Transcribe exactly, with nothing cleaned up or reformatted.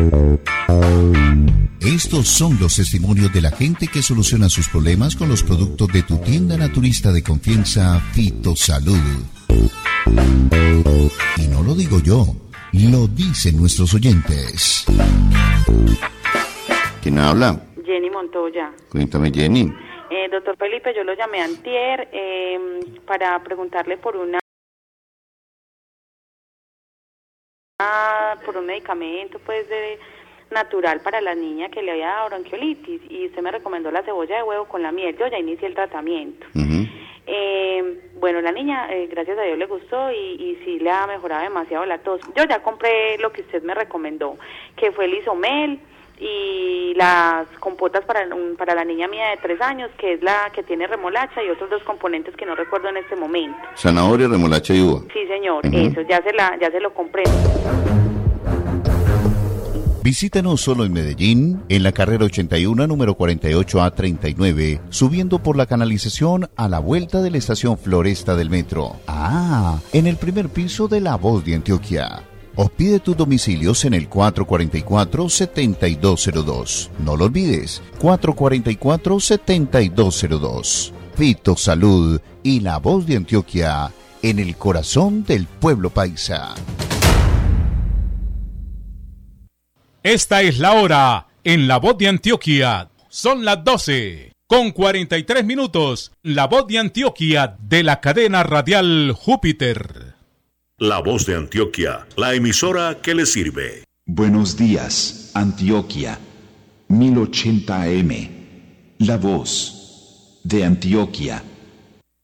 Estos son los testimonios de la gente que soluciona sus problemas con los productos de tu tienda naturista de confianza, Fitosalud. Y no lo digo yo, lo dicen nuestros oyentes. ¿Quién habla? Jenny Montoya. Cuéntame, Jenny. Eh, doctor Felipe, yo lo llamé antier eh, para preguntarle por una por un medicamento pues de natural para la niña que le había dado bronquiolitis y usted me recomendó la cebolla de huevo con la miel. Yo ya inicié el tratamiento. Uh-huh. eh, bueno, la niña, eh, gracias a Dios le gustó y, y sí le ha mejorado demasiado la tos. Yo ya compré lo que usted me recomendó, que fue el Isomel y las compotas para, para la niña mía de tres años, que es la que tiene remolacha y otros dos componentes que no recuerdo en este momento. Zanahoria, remolacha y uva. Sí, señor, uh-huh. Eso, ya se, la, ya se lo compré. Visítanos solo en Medellín, en la carrera ochenta y uno, número cuarenta y ocho A treinta y nueve, subiendo por la canalización a la vuelta de la estación Floresta del metro. Ah, en el primer piso de La Voz de Antioquia. O pide tus domicilios en el cuatro cuatro cuatro, siete dos cero dos. No lo olvides, cuatro cuatro cuatro, siete dos cero dos. Fitosalud y La Voz de Antioquia, en el corazón del pueblo paisa. Esta es la hora en La Voz de Antioquia. Son las doce con cuarenta y tres minutos. La Voz de Antioquia de la cadena radial Júpiter. La Voz de Antioquia, la emisora que le sirve. Buenos días, Antioquia. mil ochenta A M. La Voz de Antioquia.